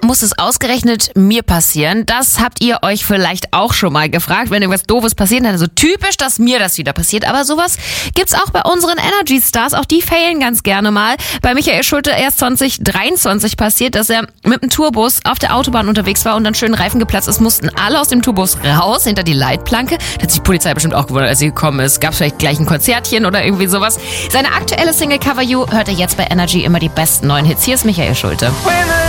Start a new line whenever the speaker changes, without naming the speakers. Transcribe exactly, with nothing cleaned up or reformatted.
muss es ausgerechnet mir passieren? Das habt ihr euch vielleicht auch schon mal gefragt, wenn irgendwas Doofes passiert. Also typisch, dass mir das wieder passiert. Aber sowas gibt's auch bei unseren Energy Stars. Auch die failen ganz gerne mal. Bei Michael Schulte erst zwanzig dreiundzwanzig passiert, dass er mit dem Tourbus auf der Autobahn unterwegs war und dann schön Reifen geplatzt ist, mussten alle aus dem Tourbus raus, hinter die Leitplanke. Da hat sich die Polizei bestimmt auch gewundert, als sie gekommen ist. Gab's vielleicht gleich ein Konzertchen oder irgendwie sowas. Seine aktuelle Single Cover You hört ihr jetzt bei Energy, immer die besten neuen Hits. Hier ist Michael Schulte.